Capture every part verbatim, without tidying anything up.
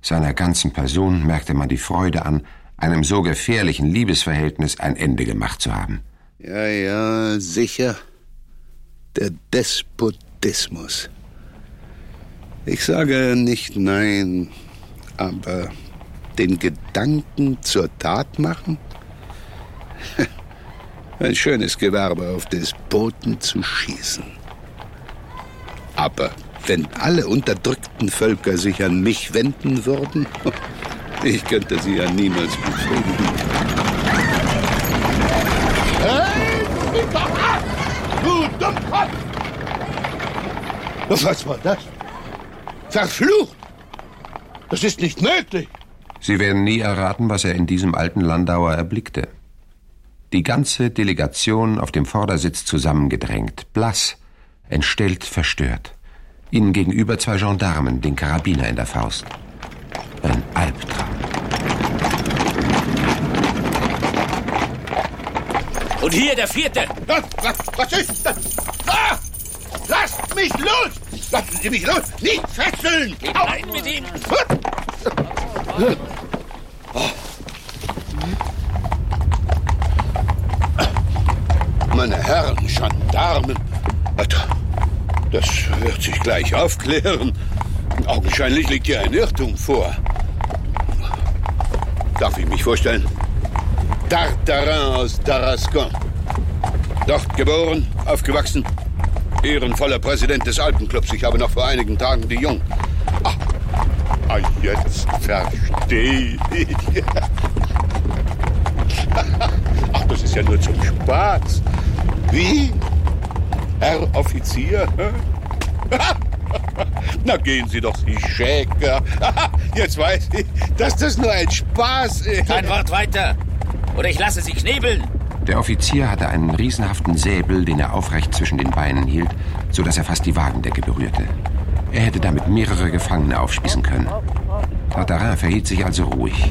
Seiner ganzen Person merkte man die Freude an, einem so gefährlichen Liebesverhältnis ein Ende gemacht zu haben. Ja, ja, sicher. Der Despotismus. Ich sage nicht nein, aber den Gedanken zur Tat machen? Ein schönes Gewerbe, auf Despoten zu schießen. Aber wenn alle unterdrückten Völker sich an mich wenden würden, ich könnte sie ja niemals befriedigen. Hey, du doch ab! Du Dummkopf! Was war das? Verflucht! Das ist nicht möglich! Sie werden nie erraten, was er in diesem alten Landauer erblickte. Die ganze Delegation auf dem Vordersitz zusammengedrängt, blass, entstellt, verstört. Ihnen gegenüber zwei Gendarmen, den Karabiner in der Faust. Ein Albtraum. Und hier der vierte. Was, was, was ist das? Ah! Lasst mich los! Lassen Sie mich los! Nicht fesseln! Geht rein mit ihm! Oh. Meine Herren, Gendarmen, das wird sich gleich aufklären. Augenscheinlich liegt hier ein Irrtum vor. Darf ich mich vorstellen? Tartarin aus Tarascon. Dort geboren, aufgewachsen. Ehrenvoller Präsident des Alpenclubs. Ich habe noch vor einigen Tagen die Jung. Ah, ah jetzt verstehe ich. Ach, das ist ja nur zum Spaß. Wie? Herr Offizier? Na, gehen Sie doch, Sie Schäker. Jetzt weiß ich, dass das nur ein Spaß ist. Kein Wort weiter, oder ich lasse Sie knebeln. Der Offizier hatte einen riesenhaften Säbel, den er aufrecht zwischen den Beinen hielt, so dass er fast die Wagendecke berührte. Er hätte damit mehrere Gefangene aufspießen können. Tartarin verhielt sich also ruhig.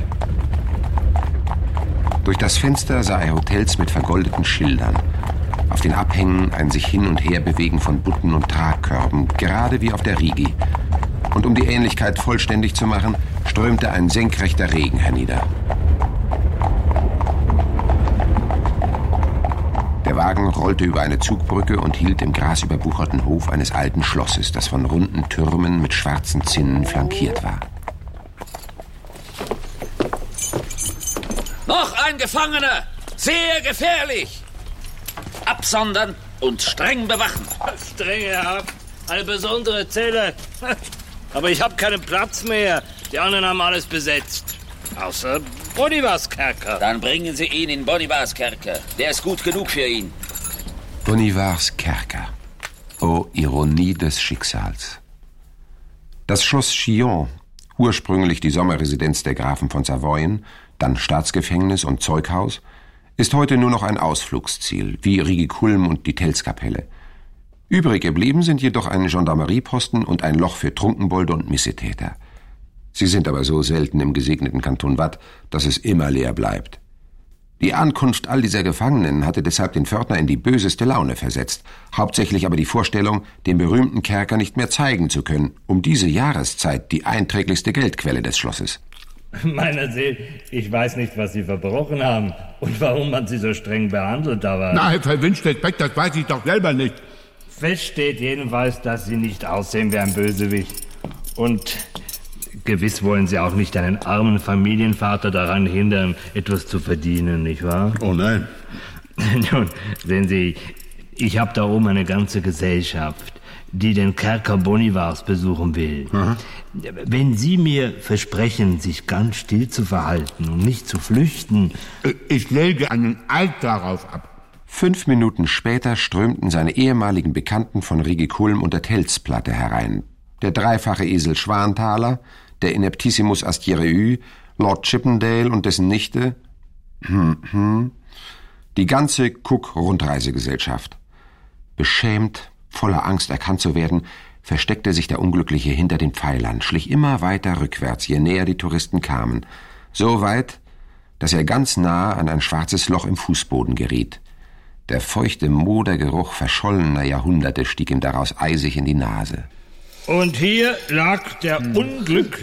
Durch das Fenster sah er Hotels mit vergoldeten Schildern. Auf den Abhängen ein sich hin und her bewegen von Butten und Tragkörben, gerade wie auf der Rigi. Und um die Ähnlichkeit vollständig zu machen, strömte ein senkrechter Regen hernieder. Der Wagen rollte über eine Zugbrücke und hielt im grasüberwucherten Hof eines alten Schlosses, das von runden Türmen mit schwarzen Zinnen flankiert war. Noch ein Gefangener! Sehr gefährlich! Absondern und streng bewachen. Strenge Haft, eine besondere Zelle. Aber ich habe keinen Platz mehr. Die anderen haben alles besetzt. Außer Bonivars Kerker. Dann bringen Sie ihn in Bonivars Kerker. Der ist gut genug für ihn. Bonivars Kerker. Oh, Ironie des Schicksals. Das Schloss Chillon, ursprünglich die Sommerresidenz der Grafen von Savoyen, dann Staatsgefängnis und Zeughaus, ist heute nur noch ein Ausflugsziel, wie Rigi-Kulm und die Tellskapelle. Übrig geblieben sind jedoch ein Gendarmerieposten und ein Loch für Trunkenbolde und Missetäter. Sie sind aber so selten im gesegneten Kanton Waadt, dass es immer leer bleibt. Die Ankunft all dieser Gefangenen hatte deshalb den Pförtner in die böseste Laune versetzt, hauptsächlich aber die Vorstellung, den berühmten Kerker nicht mehr zeigen zu können, um diese Jahreszeit die einträglichste Geldquelle des Schlosses. Meiner Seele, ich weiß nicht, was Sie verbrochen haben und warum man Sie so streng behandelt, aber... Na, Herr Verwünschtet-Beck, das weiß ich doch selber nicht. Fest steht jedenfalls, dass Sie nicht aussehen wie ein Bösewicht. Und gewiss wollen Sie auch nicht einen armen Familienvater daran hindern, etwas zu verdienen, nicht wahr? Oh nein. Nun, sehen Sie, ich habe da oben eine ganze Gesellschaft, die den Kerker Bonivars besuchen will. Aha. Wenn Sie mir versprechen, sich ganz still zu verhalten und nicht zu flüchten... Ich lege einen Eid darauf ab. Fünf Minuten später strömten seine ehemaligen Bekannten von Rigi-Kulm und der Tellsplatte herein. Der dreifache Esel Schwanthaler, der Ineptissimus Astiereu, Lord Chippendale und dessen Nichte... Hm, hm, die ganze Cook-Rundreisegesellschaft. Beschämt, voller Angst erkannt zu werden, versteckte sich der Unglückliche hinter den Pfeilern, schlich immer weiter rückwärts, je näher die Touristen kamen. So weit, dass er ganz nah an ein schwarzes Loch im Fußboden geriet. Der feuchte Modergeruch verschollener Jahrhunderte stieg ihm daraus eisig in die Nase. Und hier lag der Unglückliche